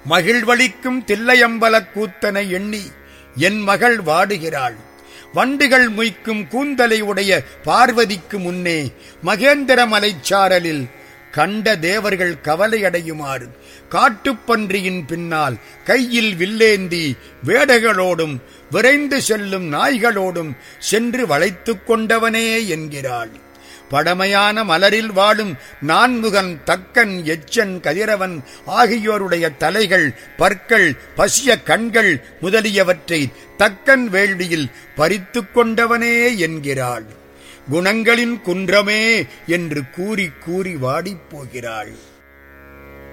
மகிழ்வளிக்கும் தில்லையம்பலக் கூத்தனை எண்ணி என் மகள் வாடுகிறாள். வண்டுகள் மொய்க்கும் கூந்தலை உடைய பார்வதிக்கு முன்னே மகேந்திர மலைச்சாரலில் கண்ட தேவர்கள் கவலையடையுமாறு காட்டுப்பன்றியின் பின்னால் கையில் வில்லேந்தி வேடைகளோடும் விரைந்து செல்லும் நாய்களோடும் சென்று வளைத்துக் கொண்டவனே என்கிறாள். படமையான மலரில் வாழும் நான்முகன், தக்கன், எச்சன், கதிரவன் ஆகியோருடைய தலைகள், பற்கள், பசிய கண்கள் முதலியவற்றை தக்கன் வேள்வியில் பறித்துக் கொண்டவனே என்கிறாள். குணங்களின் குன்றமே என்று கூறி கூறி வாடிப்போகிறாள்.